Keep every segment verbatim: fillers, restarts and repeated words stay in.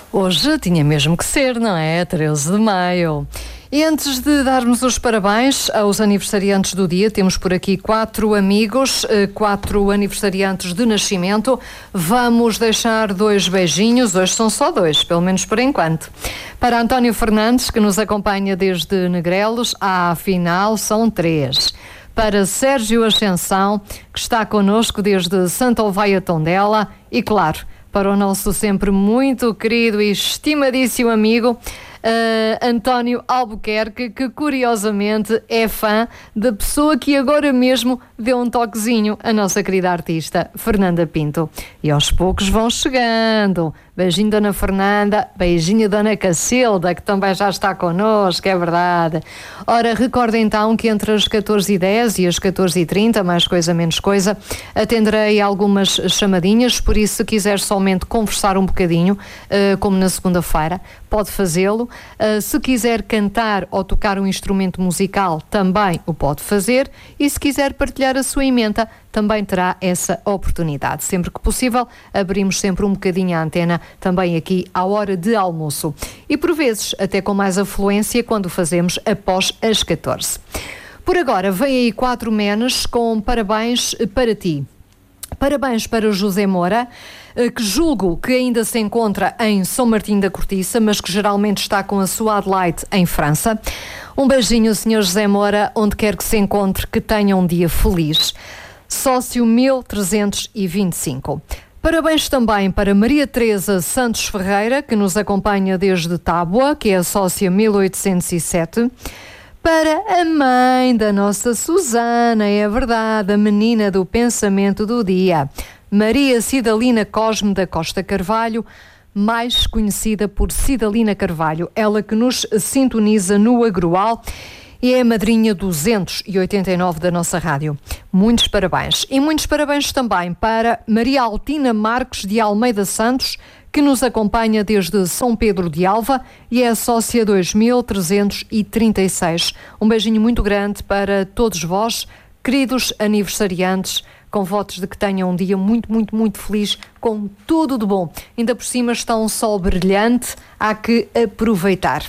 Hoje tinha mesmo que ser, não é? treze de maio. E antes de darmos os parabéns aos aniversariantes do dia, temos por aqui quatro amigos, quatro aniversariantes de nascimento. Vamos deixar dois beijinhos, hoje são só dois, pelo menos por enquanto. Para António Fernandes, que nos acompanha desde Negrelos, ah, afinal são três. Para Sérgio Ascensão, que está connosco desde Santa Olveia Tondela, e claro, para o nosso sempre muito querido e estimadíssimo amigo Uh, António Albuquerque, que curiosamente é fã da pessoa que agora mesmo deu um toquezinho, a nossa querida artista Fernanda Pinto. E aos poucos vão chegando. Beijinho Dona Fernanda, beijinho Dona Cacilda, que também já está connosco, é verdade. Ora, recorda então que entre as catorze e dez e as catorze e trinta, mais coisa menos coisa, atenderei algumas chamadinhas, por isso se quiser somente conversar um bocadinho, uh, como na segunda-feira, pode fazê-lo. Uh, se quiser cantar ou tocar um instrumento musical, também o pode fazer. E se quiser partilhar a sua ementa, também terá essa oportunidade. Sempre que possível, abrimos sempre um bocadinho a antena, também aqui à hora de almoço. E por vezes, até com mais afluência, quando o fazemos após as catorze. Por agora, vem aí quatro menes com parabéns para ti. Parabéns para o José Moura, que julgo que ainda se encontra em São Martim da Cortiça, mas que geralmente está com a sua Adelaide em França. Um beijinho, senhor José Moura, onde quer que se encontre, que tenha um dia feliz. Sócio mil trezentos e vinte e cinco. Parabéns também para Maria Teresa Santos Ferreira, que nos acompanha desde Tábua, que é a sócia mil oitocentos e sete. Para a mãe da nossa Susana, é verdade, a menina do pensamento do dia, Maria Cidalina Cosme da Costa Carvalho, mais conhecida por Cidalina Carvalho, ela que nos sintoniza no Agroal e é a madrinha duzentos e oitenta e nove da nossa rádio. Muitos parabéns. E muitos parabéns também para Maria Altina Marques de Almeida Santos, que nos acompanha desde São Pedro de Alva e é a sócia dois mil trezentos e trinta e seis. Um beijinho muito grande para todos vós, queridos aniversariantes, com votos de que tenham um dia muito, muito, muito feliz, com tudo de bom. Ainda por cima está um sol brilhante, há que aproveitar.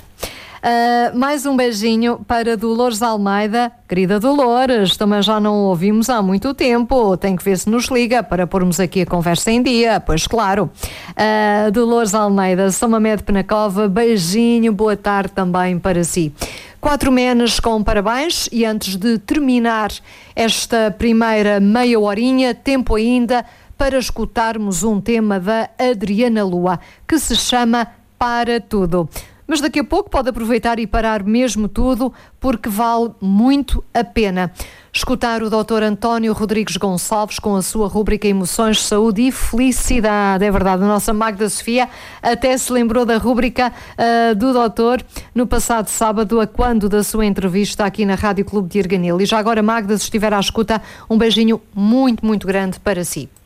Uh, mais um beijinho para Dolores Almeida. Querida Dolores, também já não ouvimos há muito tempo, tem que ver se nos liga para pormos aqui a conversa em dia, pois claro. uh, Dolores Almeida, São Mamé de Penacova, beijinho, boa tarde também para si. Quatro menas com parabéns. E antes de terminar esta primeira meia horinha, tempo ainda para escutarmos um tema da Adriana Lua, que se chama Para Tudo. Mas daqui a pouco pode aproveitar e parar mesmo tudo, porque vale muito a pena escutar o doutor António Rodrigues Gonçalves com a sua rúbrica Emoções, Saúde e Felicidade. É verdade, a nossa Magda Sofia até se lembrou da rúbrica uh, do doutor no passado sábado, a quando da sua entrevista aqui na Rádio Clube de Arganil. E já agora, Magda, se estiver à escuta, um beijinho muito, muito grande para si.